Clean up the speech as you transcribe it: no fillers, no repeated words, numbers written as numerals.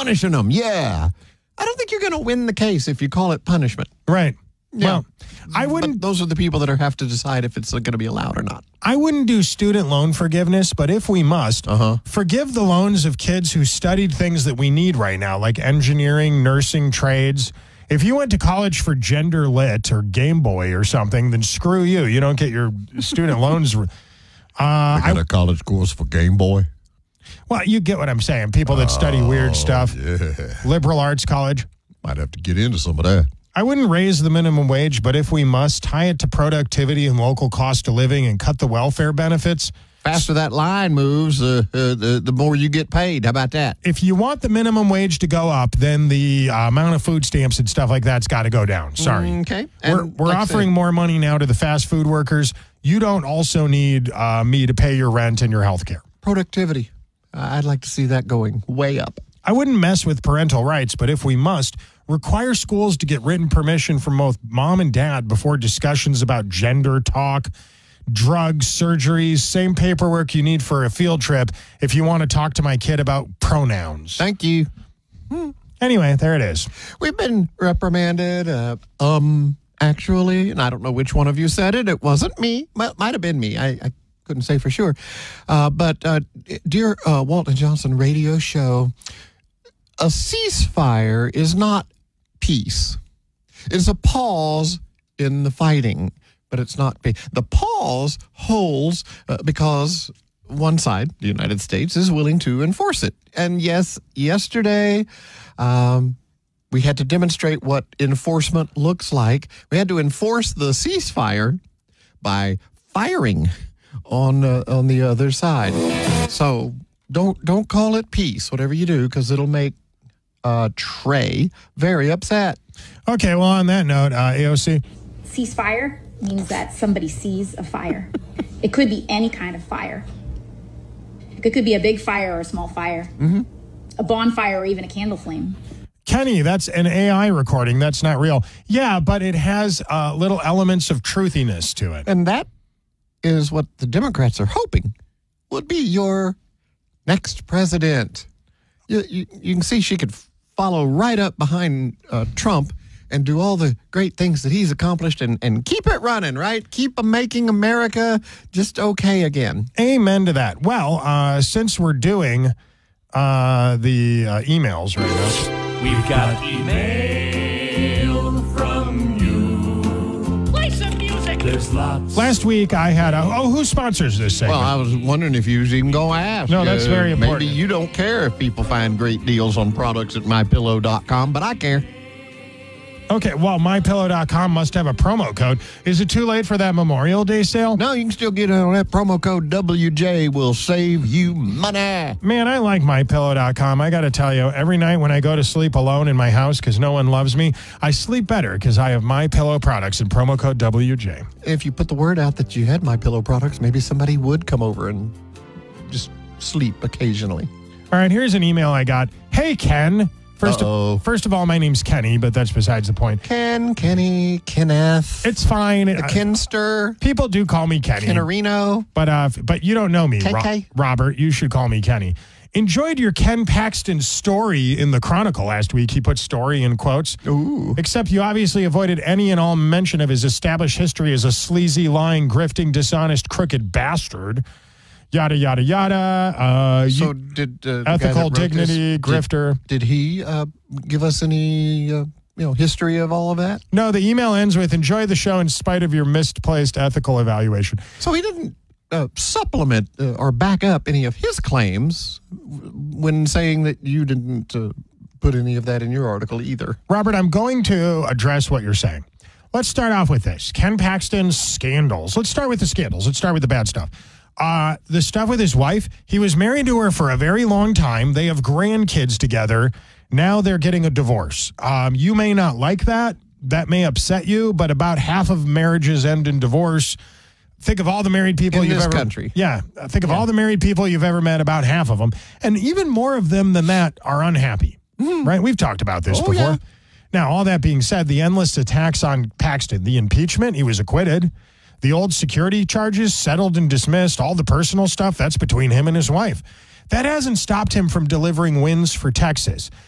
punishing them. Yeah. I don't think you're going to win the case if you call it punishment. Right. Yeah. Well, I wouldn't. But those are the people that have to decide if it's going to be allowed or not. I wouldn't do student loan forgiveness, but if we must, forgive the loans of kids who studied things that we need right now, like engineering, nursing, trades. If you went to college for gender lit or Game Boy or something, then screw you. You don't get your student loans. I got a college course for Game Boy. Well, you get what I'm saying. People that study weird stuff. Yeah. Liberal arts college. Might have to get into some of that. I wouldn't raise the minimum wage, but if we must, tie it to productivity and local cost of living and cut the welfare benefits. Faster that line moves, the more you get paid. How about that? If you want the minimum wage to go up, then the amount of food stamps and stuff like that's got to go down. Sorry. Okay. We're offering more money now to the fast food workers. You don't also need me to pay your rent and your health care. Productivity. I'd like to see that going way up. I wouldn't mess with parental rights, but if we must, require schools to get written permission from both mom and dad before discussions about gender talk, drugs, surgeries, same paperwork you need for a field trip if you want to talk to my kid about pronouns. Thank you. Anyway, there it is. We've been reprimanded, actually, and I don't know which one of you said it. It wasn't me. Well, it might have been me. I couldn't say for sure. But dear Walton Johnson radio show, a ceasefire is not peace. It's a pause in the fighting, but it's not peace. The pause holds because one side, the United States, is willing to enforce it. And yes, yesterday we had to demonstrate what enforcement looks like. We had to enforce the ceasefire by firing on the other side. So don't call it peace, whatever you do, because it'll make Trey very upset. Okay, well, on that note, AOC. Ceasefire means that somebody sees a fire. It could be any kind of fire. It could be a big fire or a small fire, a bonfire or even a candle flame. Kenny, that's an AI recording. That's not real. Yeah, but it has little elements of truthiness to it. And that is what the Democrats are hoping would be your next president. You can see she could follow right up behind Trump and do all the great things that he's accomplished and keep it running, right? Keep making America just okay again. Amen to that. Well, since we're doing the emails right now. We've got email from you. Play some music. There's lots. Last week I had who sponsors this segment? Well, I was wondering if you was even going to ask. No, that's very important. Maybe you don't care if people find great deals on products at MyPillow.com, but I care. Okay, well, MyPillow.com must have a promo code. Is it too late for that Memorial Day sale? No, you can still get it on that promo code. WJ will save you money. Man, I like MyPillow.com. I got to tell you, every night when I go to sleep alone in my house because no one loves me, I sleep better because I have MyPillow products and promo code WJ. If you put the word out that you had MyPillow products, maybe somebody would come over and just sleep occasionally. All right, here's an email I got. Hey, Ken. First of all, my name's Kenny, but that's besides the point. Kenny, Kenneth. It's fine. The Kenster. People do call me Kenny. Kennerino. But you don't know me, Robert. You should call me Kenny. Enjoyed your Ken Paxton story in the Chronicle last week. He put story in quotes. Ooh. Except you obviously avoided any and all mention of his established history as a sleazy, lying, grifting, dishonest, crooked bastard. Yada, yada, yada. So did ethical dignity, grifter. Did he give us any history of all of that? No, the email ends with, enjoy the show in spite of your misplaced ethical evaluation. So he didn't supplement or back up any of his claims when saying that you didn't put any of that in your article either. Robert, I'm going to address what you're saying. Let's start off with this. Ken Paxton's scandals. Let's start with the scandals. Let's start with the bad stuff. The stuff with his wife, he was married to her for a very long time. They have grandkids together. Now they're getting a divorce. You may not like that. That may upset you, but about half of marriages end in divorce. Think of all the married people in this country. Yeah. Think of all the married people you've ever met, about half of them. And even more of them than that are unhappy. Right? We've talked about this before. Yeah. Now, all that being said, the endless attacks on Paxton, the impeachment, he was acquitted. The old security charges settled and dismissed. All the personal stuff, that's between him and his wife. That hasn't stopped him from delivering wins for Texas.